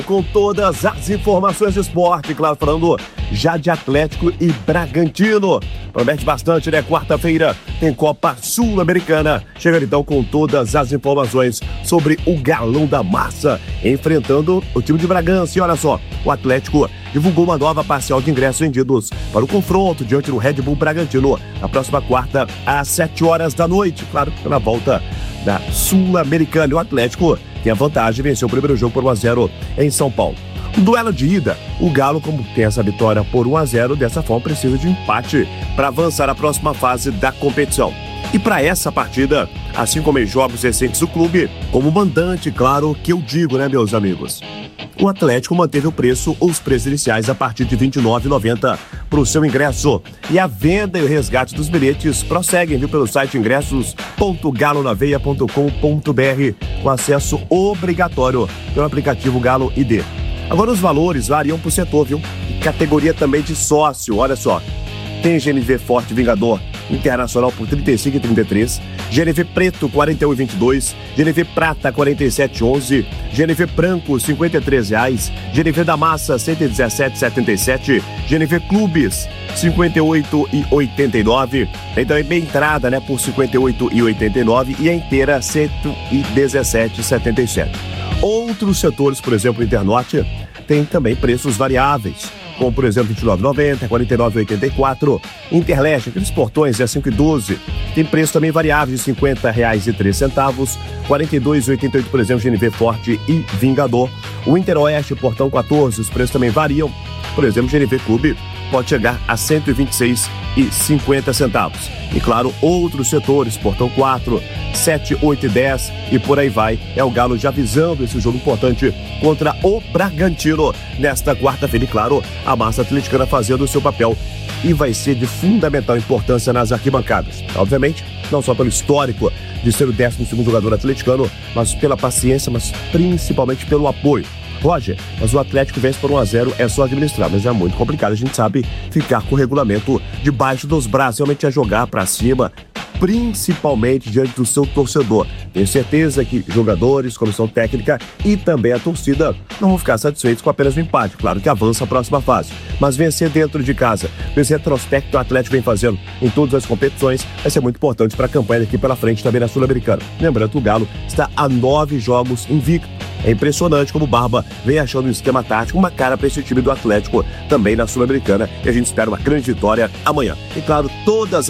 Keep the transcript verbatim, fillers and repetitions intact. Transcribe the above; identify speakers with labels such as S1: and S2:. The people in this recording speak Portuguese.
S1: Com todas as informações de esporte, claro, falando já de Atlético e Bragantino. Promete bastante, né? Quarta-feira tem Copa Sul-Americana. Chegando então com todas as informações sobre o Galão da Massa, enfrentando o time de Bragança. E olha só, o Atlético divulgou uma nova parcial de ingressos vendidos para o confronto diante do Red Bull Bragantino na próxima quarta, às sete horas da noite. Claro, pela volta da Sul-Americana. E o Atlético tem a vantagem, venceu o primeiro jogo por um a zero em São Paulo. No duelo de ida, o Galo, como tem essa vitória por um a zero, dessa forma precisa de empate para avançar à próxima fase da competição. E para essa partida, assim como em jogos recentes do clube, como mandante, claro que eu digo, né, meus amigos? O Atlético manteve o preço, os preços iniciais a partir de vinte e nove reais e noventa centavos para o seu ingresso. E a venda e o resgate dos bilhetes prosseguem, viu, pelo site ingressos ponto galo na veia ponto com ponto br, com acesso obrigatório pelo aplicativo Galo I D. Agora os valores variam por setor, viu? E categoria também de sócio, olha só. Tem G N V Forte Vingador Internacional por trinta e cinco reais e trinta e três centavos, G N V Preto quarenta e um reais e vinte e dois centavos, G N V Prata quarenta e sete reais e onze centavos, G N V Branco cinquenta e três reais, G N V da Massa cento e dezessete reais e setenta e sete centavos, G N V Clubes cinquenta e oito reais e oitenta e nove centavos, tem também meia entrada, né, por cinquenta e oito reais e oitenta e nove centavos e a inteira cento e dezessete reais e setenta e sete centavos. Outros setores, por exemplo, o Internorte, tem também preços variáveis, como por exemplo vinte e nove reais e noventa centavos, quarenta e nove reais e oitenta e quatro centavos. Interleste, aqueles portões é cinco reais e doze centavos. Tem preço também variável de cinquenta reais e três centavos, quarenta e dois reais e oitenta e oito centavos, por exemplo, G N V Forte e Vingador. O Interoeste, portão quatorze, os preços também variam. Por exemplo, G N V Clube pode chegar a cento e vinte e seis reais e cinquenta centavos. E claro, outros setores, portão quatro, sete, oito e dez e por aí vai. É o Galo já visando esse jogo importante contra o Bragantino nesta quarta-feira. E claro, a massa atleticana fazendo o seu papel e vai ser de fundamental importância nas arquibancadas. Obviamente, não só pelo histórico de ser o décimo segundo jogador atleticano, mas pela paciência, mas principalmente pelo apoio. Roger, mas o Atlético vence por um a zero, é só administrar, mas é muito complicado, a gente sabe, ficar com o regulamento debaixo dos braços, realmente é jogar pra cima, principalmente diante do seu torcedor. Tenho certeza que jogadores, comissão técnica e também a torcida não vão ficar satisfeitos com apenas o empate. Claro que avança a próxima fase, mas vencer dentro de casa, esse retrospecto que o Atlético vem fazendo em todas as competições, vai ser muito importante para a campanha daqui pela frente também na Sul-Americana. Lembrando que o Galo está a nove jogos invicto. É impressionante como o Barba vem achando um esquema tático, uma cara para esse time do Atlético também na Sul-Americana, e a gente espera uma grande vitória amanhã. E claro, todas